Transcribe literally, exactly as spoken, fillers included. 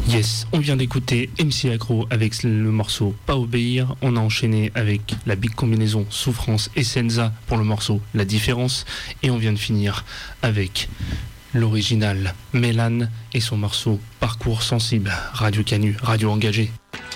Yes, on vient d'écouter M C Agro avec le morceau Pas obéir. On a enchaîné avec la big combinaison Souffrance et Senza pour le morceau La différence. Et on vient de finir avec l'original Mélane et son morceau Parcours sensible. Radio Canu, radio engagée.